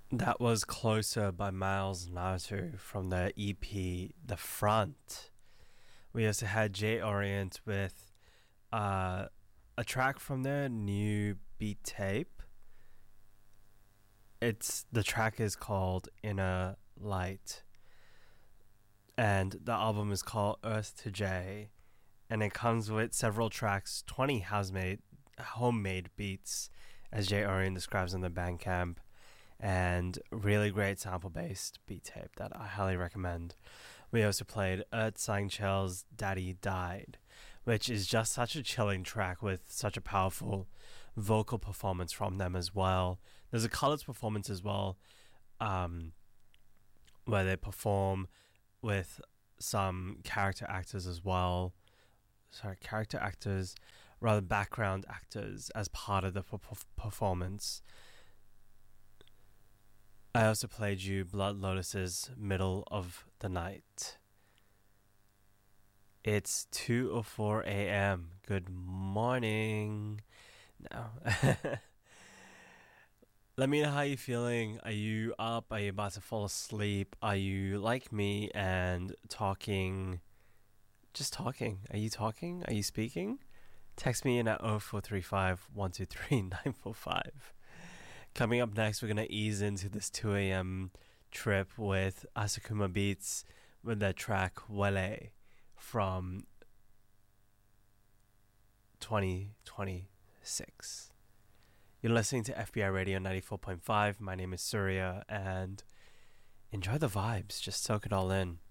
That was Closer by Miles Naru from the EP The Front. We also had Jay Orient with uh, a track from their new beat tape. The track is called Inner Light, and the album is called Earth to Jay, and it comes with several tracks, 20 homemade beats, as Jay Orient describes in the Bandcamp, and really great sample-based beat tape that I highly recommend. We also played Earth Sang Chel's Daddy Died, which is just such a chilling track with such a powerful vocal performance from them as well. There's a colours performance as well, where they perform with some character actors as well. Sorry, character actors, rather background actors as part of the performance. I also played you Blood Lotus's Middle of the Night. It's 2:04 a.m. Good morning. No. Let me know how you're feeling. Are you up? Are you about to fall asleep? Are you like me and talking? Just talking. Are you talking? Are you speaking? Text me in at 0435 123 945. Coming up next, we're going to ease into this 2 a.m. trip with Asakuma Beats with their track Wele from 2026. You're listening to FBI Radio 94.5. My name is Surya, and enjoy the vibes. Just soak it all in.